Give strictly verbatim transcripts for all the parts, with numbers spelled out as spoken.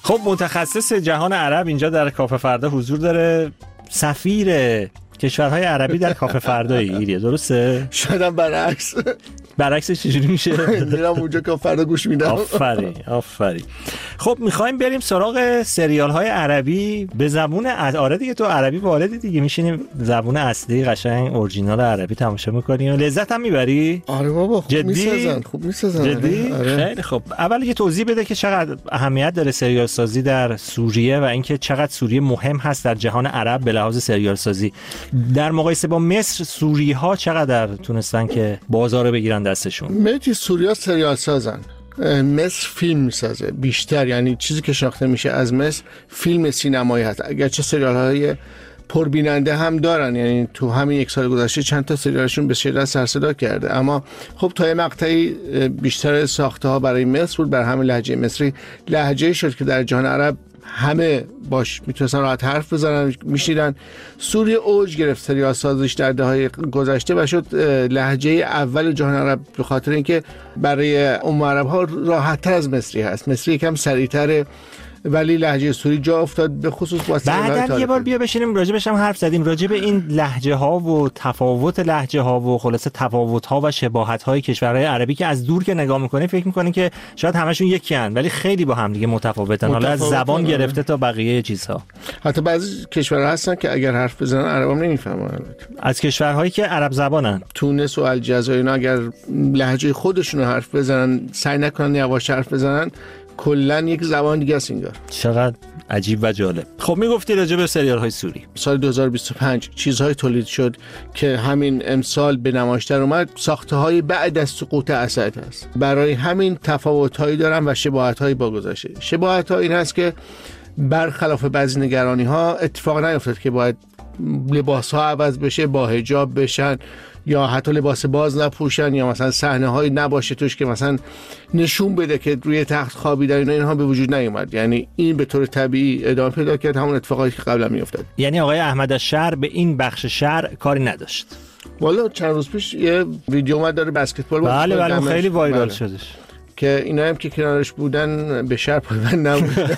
خب متخصص جهان عرب اینجا در کافه فردا حضور داره، سفیر کشورهای عربی در کافه فردای ایریه، درسته؟ شاید هم برعکس. برعکسش چجوری میشه؟ میرم اونجا که فردا گوش میدم. آفرین آفرین. خب میخوایم بریم سراغ سریال های عربی به زبون آره دیگه، تو عربی والدی دیگه، میشینیم زبون اصلی قشنگ اورجینال عربی تماشا میکنیم. لذت هم میبری؟ آره بابا خوب میسازن، خوب میسازن. جدی؟ آره. خیلی خوب. اول یه توضیح بده که چقدر اهمیت داره سریال سازی در سوریه و اینکه چقدر سوریه مهم هست در جهان عرب به لحاظ سریال سازی. در مقایسه با مصر، سوری ها چقدر تونستن که بازار بگیرن دستشون؟ متی سوریا سریال سازن، مصر فیلم میسازه بیشتر، یعنی چیزی که شناخته میشه از مصر فیلم سینمایی هست، اگرچه سریال های پربیننده هم دارن، یعنی تو همین یک سال گذشته چند تا سریالشون به شدت سر صدا کرده، اما خب تا یه مقطعی بیشتر ساخته ها برای مصر بود، بر همین لهجه مصری لهجه شد که در جهان عرب همه باش میتونستن راحت حرف بزنن میشیدن. سوریه اوج گرفت سریال سازیش در دهه‌های گذشته و شد لهجه اول جهان عرب، به خاطر اینکه برای ام عرب ها راحت تر از مصری هست. مصری یکم سریعتره ولی لهجه سوری جا افتاد، به خصوص با بعدن یه بار بیا بشینیم راجبش هم حرف زدیم، راجب این لهجه ها و تفاوت لهجه ها و خلاصه تفاوت ها و شباهت های کشورهای عربی که از دور که نگاه میکنی فکر میکنی که شاید همشون یکی ان ولی خیلی با هم دیگه متفاوتن، حالا از زبان گرفته تا بقیه چیزها. حتی بعضی کشورها هستن که اگر حرف بزنن عربام نمیفهمن، از کشورهایی که عرب زبانن، تونس و الجزایر، اینا اگر لهجه خودشون حرف بزنن، سعی نکنن یواش حرف بزنن، کلا یک زبان دیگه است انگار. چقدر عجیب و جالب. خب میگفتی راجع به سریال های سوری. سال دو هزار و بیست و پنج چیزهای تولید شد که همین امسال به نمایش در اومد، ساخته های بعد از سقوط اسد هست. برای همین تفاوت هایی دارن و شباهت هایی با گذشته. شباهت ها این هست که برخلاف بعضی نگرانی ها اتفاق نیفتاد که باید لباس ها عوض بشه، با حجاب بشن یا حتی لباس باز نپوشن یا مثلا صحنه هایی نباشه توش که مثلا نشون بده که روی تخت خوابیدن، اینا اینها به وجود نیومد. یعنی این به طور طبیعی ادامه پیدا کرد، همون اتفاقایی که قبلا میافتاد. یعنی آقای احمد الشهر به این بخش شهر کاری نداشت. والا چند روز پیش یه ویدیو اومد داره بسکتبال، بله بله خیلی وایرال بله. شدش که اینا هم که کنارش بودن به شهر پایبند نبودن.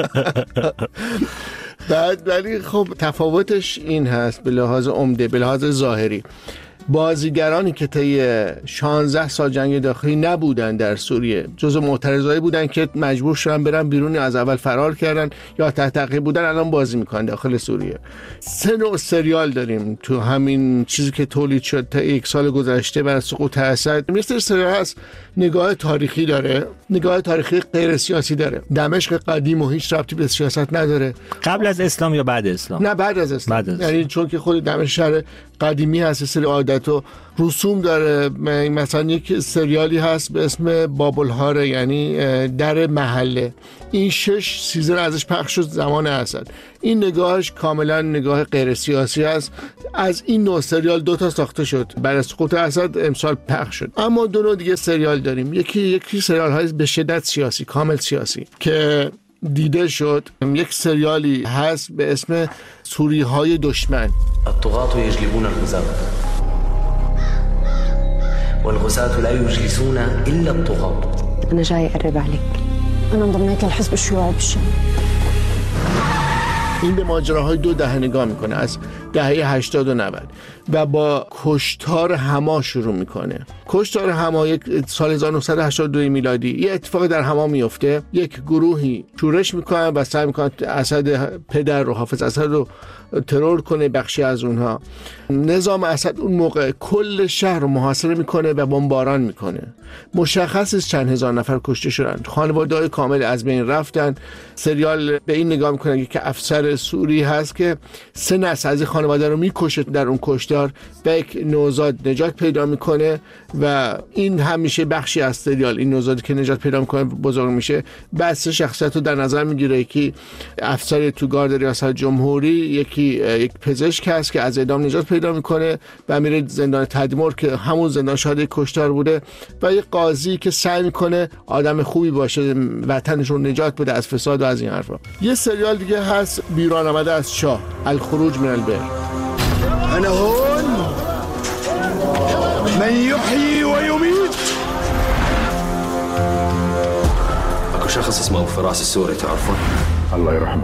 بعد ولی خب تفاوتش این هست به لحاظ عمده، به لحاظ ظاهری، بازیگرانی که طی شانزده سال جنگ داخلی نبودن در سوریه، جزو معترضایی بودن که مجبور شدن برن بیرون، از اول فرار کردن یا تحت تعقیب بودن، الان بازی میکنن داخل سوریه. سه نوع سریال داریم تو همین چیزی که تولید شد تا یک سال گذشته بعد از سقوط اسد. مثل سریال هست نگاه تاریخی داره، نگاه تاریخی غیر سیاسی داره. دمشق قدیم و هیچ ربطی به سیاست نداره. قبل از اسلام یا بعد اسلام؟ نه بعد از اسلام. بعد از یعنی چون که خود دمشق شهر قدیمی هست، سری عادت و رسوم داره. مثلا یک سریالی هست به اسم بابلهاره، یعنی در محله. این شش سیزن ازش پخش شد زمان اسد. این نگاهش کاملا نگاه غیر سیاسی است. از این نوع سریال دو تا ساخته شد بعد از سقوط اسد، امسال پخش شد. اما دو نوع دیگه سریال داریم. یکی یکی سریال های به شدت سیاسی، کامل سیاسی که دیده شد. یک سریالی هست به اسم سوری های دشمن. الطغاة يجلبون الغزاة والغزاة لا يجلسون إلا الطغاة. أنا جاي أقرب عليك، أنا انضميت للحزب الشيوعي بالشام. این به ماجراهای دو دهه نگاه میکنه، از دهه هشتاد و نود، و با کشتار حما شروع میکنه. کشتار حما یک سال هزار و نهصد و هشتاد و دو میلادی یه اتفاق در حما میفته. یک گروهی شورش میکنن و سعی میکنن اسد پدر رو، حافظ اسد رو ترور کنه، بخشی از اونها. نظام اسد اون موقع کل شهر رو محاصره میکنه و بمباران میکنه. مشخص چند هزار نفر کشته شدن، خانواده‌های کامل از بین رفتن. سریال به این نگاه میکنه که افسر سوری هست که سه نسل از خانواده رو میکشه در اون کشتار و یک نوزاد نجات پیدا میکنه و این همیشه بخشی از سریال. این نوزادی که نجات پیدا میکنه بزرگ میشه. بعد سه شخصیت رو در نظر میگیره، یکی افسر تو گارد ریاست جمهوری، یکی یک پزشک هست که از اعدام نجات پیدا میکنه و میره زندان تدمر که همون زندان شاهد کشتار بوده، و یک قاضی که سعی میکنه آدم خوبی باشه، وطنش رو نجات بده از فساد و از این حرفا. یه سریال دیگه هست بیرون آمده از شاه، الخروج من البئر. انا هون من يحيي ويميت. اكو شخص اسمه ابو فراس السوري تعرفون؟ الله يرحمه.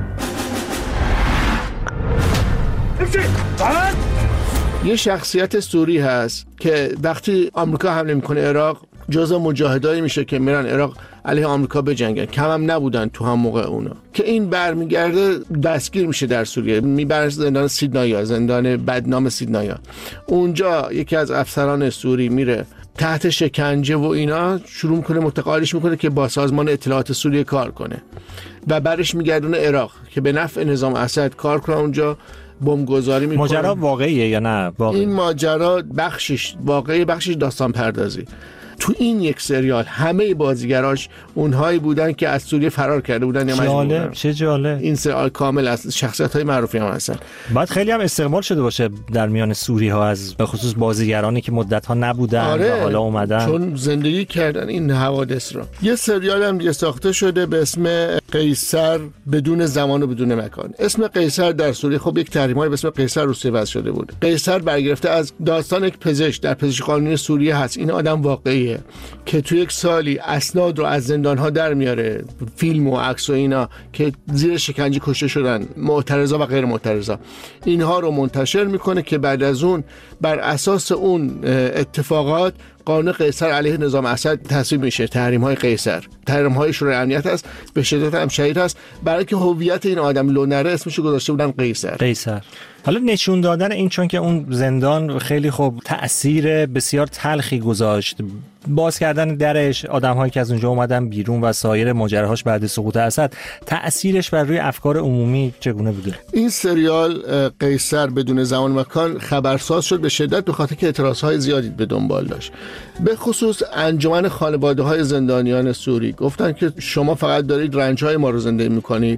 یه شخصیت سوری هست که وقتی آمریکا حمله میکنه عراق جزء مجاهدایی میشه که میرن عراق علیه آمریکا بجنگن. کم هم نبودن تو هم موقع اونا که این برمیگرده دستگیر میشه در سوریه، میبرن زندان سیدنایا، زندان بدنام سیدنایا. اونجا یکی از افسران سوری میره تحت شکنجه و اینا شروع میکنه متقاعدش میکنه که با سازمان اطلاعات سوریه کار کنه و برش میگردونه عراق که به نفع نظام اسد کار کنه. اونجا بمبگذاری میکنه. ماجرا واقعیه یا نه؟ واقعی. این ماجرا بخشش واقعی، بخشش داستان پردازی. تو این یک سریال همه بازیگراش اونهایی بودن که از سوریه فرار کرده بودن یا مجبور بودن. چه جالب. این سریال کامل از شخصیت‌های معروفی هم هستن. بعد خیلی هم استقبال شده باشه در میان سوری ها از به خصوص بازیگرانی که مدت ها نبودن آره، و حالا اومدن چون زندگی کردن این حوادث رو. یه سریال هم دیگه ساخته شده به اسم قیصر بدون زمان و بدون مکان. اسم قیصر در سوریه خب یک تحریم‌های به اسم قیصر روسیه وضع شده بود. قیصر برگرفته از داستان یک پزشک در پزشکی قانونی سوریه هست. این آدم واقعیه که تو یک سالی اسناد رو از زندان‌ها در میاره، فیلم و عکس و اینا که زیر شکنجه کشته شدن معترضا و غیر معترضا، اینها رو منتشر میکنه که بعد از اون بر اساس اون اتفاقات قانون قیصر علیه نظام اسد تصویب میشه. تحریم های قیصر، تحریم های شورای امنیت هست، به شدت هم شدید هست. برای اینکه هویت این آدم لونره اسمشو گذاشته بودن قیصر. قیصر. حالا نشون دادن این، چون که اون زندان خیلی خوب تأثیر بسیار تلخی گذاشت، باز کردن درش، آدم‌هایی که از اونجا اومدن بیرون و سایر ماجراهاش بعد سقوط اسد، تأثیرش بر روی افکار عمومی چگونه بوده؟ این سریال قیصر بدون زمان و مکان خبرساز شد به شدت به خاطر که اعتراضهای زیادی به دنبال داشت. به خصوص انجمن خانواده‌های زندانیان سوری گفتن که شما فقط دارید رنج‌های ما رو زنده می‌کنید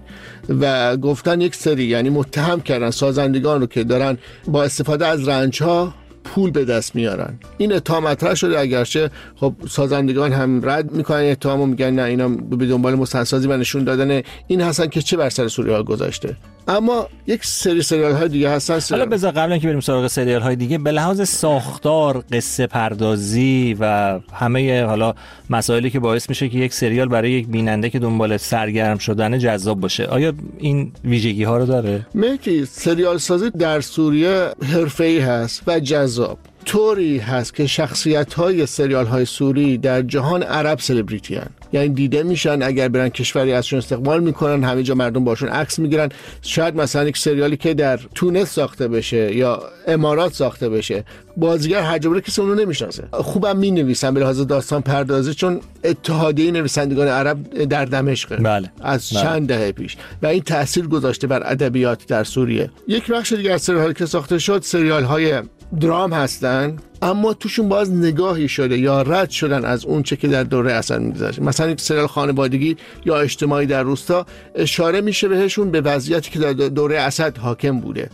و گفتن یک سری، یعنی متهم کردن سازندگان رو که دارن با استفاده از رنج‌ها پول به دست میارن. این اتهام مطرح شده، اگرچه خب سازندگان هم رد میکنن اتهامو، میگن نه اینا به دنبال مستندسازی و نشون دادن این هستن که چه بر سر سوریه ها گذاشته. اما یک سری سریال های دیگه هستن. حالا بذار قبل اینکه بریم سراغ سریال های دیگه، به لحاظ ساختار، قصه پردازی و همه حالا مسائلی که باعث میشه که یک سریال برای یک بیننده که دنبال سرگرم شدن جذاب باشه، آیا این ویژگی ها رو داره؟ مهدی، سریال سازی در سوریه حرفه‌ای هست و جذاب. طوری هست که شخصیت‌های سریال‌های سوری در جهان عرب سلبریتی هن. یعنی دیده میشن، اگر برن کشوری ازشون استقبال میکنن، همه جا مردم باشون عکس میگیرن. شاید مثلا یک سریالی که در تونس ساخته بشه یا امارات ساخته بشه، بازیگر هر جا بره کسی اونو نمیشناسه. خوبم مینویسن به لحاظ داستان پردازی، چون اتحادیه نویسندگان عرب در دمشق بله. از بله. چند دهه پیش و این تاثیر گذاشته بر ادبیات در سوریه. یک بخش دیگه از سریال‌هایی که ساخته شد سریال‌های درام هستن، اما توشون باز نگاهی شده یا رد شدن از اون چه که در دوره اسد می‌گذشت. مثلا یک سریال خانوادگی یا اجتماعی در روستا اشاره میشه بهشون به وضعیتی که در دوره اسد حاکم بوده.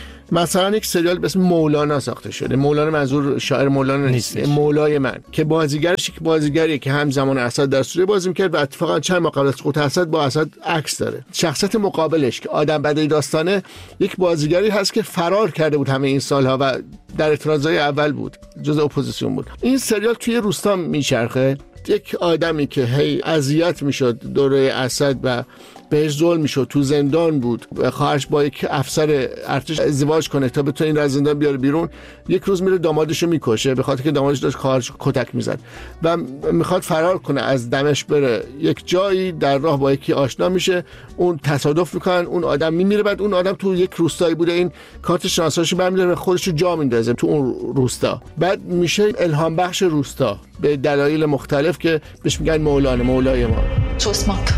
مثلا یک سریال به اسم مولانا ساخته شده. مولانا منظور شاعر مولانا نیست، مولای من، که بازیگرش یک بازیگریه که همزمان اسد در سوریه بازی می‌کرد و اتفاقا چند ماه قبل از سقوط اسد با اسد عکس داره. شخصیت مقابلش که آدم بدی داستانه، یک بازیگری هست که فرار کرده بود همه این سالها و در اعتراضای اول بود، جزء اپوزیسیون بود. این سریال توی روستا میچرخه. یک آدمی که هی اذیت میشد دوره اسد و بهش ظلم میشد، تو زندان بود، خواهرش با یک افسر ارتش ازدواج کنه تا بتونه این رو از زندان بیاره بیرون. یک روز میره دامادش رو میکشه به خاطر که دامادش داشت خواهرش کتک میزد و میخواد فرار کنه از دمشق بره یک جایی. در راه با یکی آشنا میشه، اون تصادف میکنن، اون آدم میمیره. بعد اون آدم تو یک روستایی بوده، این کارت شناساییشو برمی‌داره، خودش رو جا میندازه تو اون روستا. بعد میشه الهام بخش روستا به دلایل مختلف که بهش میگن مولانا، مولای ما. شو اسمك؟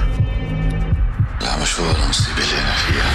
لا مش هو المصيبة اللي أنا فيها.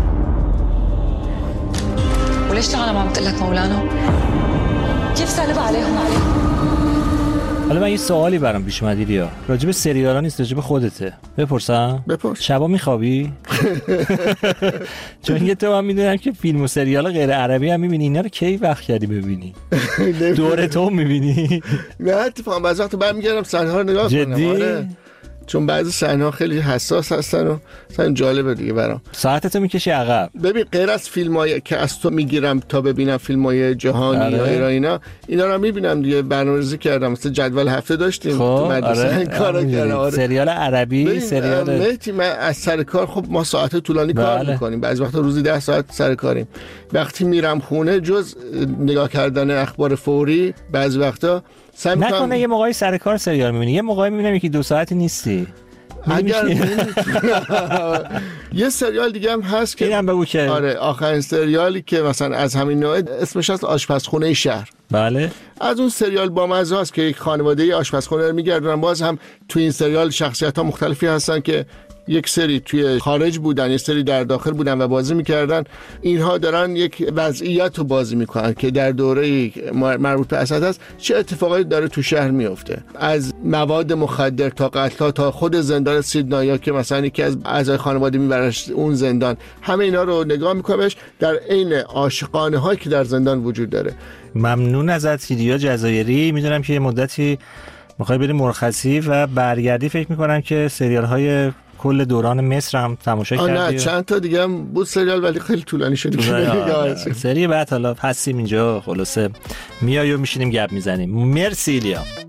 وليش العالم عم تقول لك مولانا؟ كيف سالب عليهم عليهم؟ حالا من یه سوالی برام پیش اومد ایلیا، راجع به سریالا نیست، راجع به خودته. بپرسم؟ بپرس. شبا میخوابی؟ چون یه تو من میدونم که فیلم و سریال غیر عربی هم میبینی، اینا رو کی وقت کردی ببینی؟ دور تو میبینی؟ نه اتفاقا بعضی وقت برمیگردم صحنه ها رو نگاه کنم. جدی؟ آره. چون بعضی صحنه‌ها خیلی حساس هستن و مثلا جالبه دیگه برام. ساعتتو میکشی عقب. ببین غیر از فیلم‌های که از تو میگیرم تا ببینم فیلم‌های جهانی یا ایرانینا، اینا رو میبینم دیگه، برنامه‌ریزی کردم، مثلا جدول هفته داشتیم تو مدرسه این کارا کردم. سریال عربی، سریال مهدی من از سر کار خب ما ساعت طولانی بله. کار میکنیم، بعضی وقتا روزی ده ساعت سر کاریم. وقتی میرم خونه جز نگاه کردن اخبار فوری بعضی وقتا نکنه یه موقعی سر کار سریال میبینی، یه موقعی میبینم یکی دو ساعتی نیستی. اگر یه سریال دیگه هم هست که اینم بگو که آره آخرین سریالی که مثلا از همین نوع اسمش هست آشپزخونه شهر. بله از اون سریال با مزه است که یک خانواده آشپزخونه رو میگردونن. باز هم تو این سریال شخصیت ها مختلفی هستن که یک سری توی خارج بودن، یک سری در داخل بودن و بازی میکردن. اینها دارن یک وضعیت رو بازی میکنن که در دوره مربوط به اسد هست چه اتفاقایی داره تو شهر میفته، از مواد مخدر تا قتل تا خود زندان سیدنایا که مثلا یکی از اعضای خانواده میبرش اون زندان، همه اینا رو نگاه میکنمش در عین عاشقانه هایی که در زندان وجود داره. ممنون ازت کیریا جزایری. میدونم که یه مدتی میخوای بری مرخصی و برگردی، فکر میکنم که سریال های کل دوران مصر هم تماشا کردی؟ نه چند تا دیگه هم بود سریال ولی خیلی طولانی شد. سری بعد حالا هستیم اینجا، خلاصه میای و میشینیم گپ میزنیم. مرسی ایلیا.